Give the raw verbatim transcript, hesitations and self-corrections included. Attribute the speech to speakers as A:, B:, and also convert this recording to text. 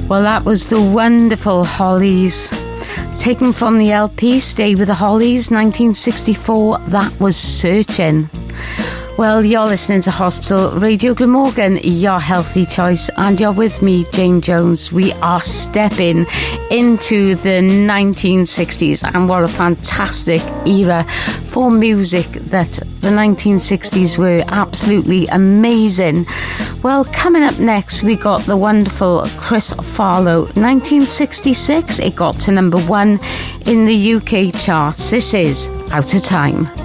A: Well, that was the wonderful Hollies. Taken from the L P Stay with the Hollies, nineteen sixty-four, that was Searching. Well, you're listening to Hospital Radio Glamorgan, your healthy choice, and you're with me, Jane Jones. We are stepping into the nineteen sixties, and what a fantastic era for music that the nineteen sixties were absolutely amazing. Well, coming up next, we got the wonderful Chris Farlowe. nineteen sixty-six, it got to number one in the U K charts. This is Out of Time.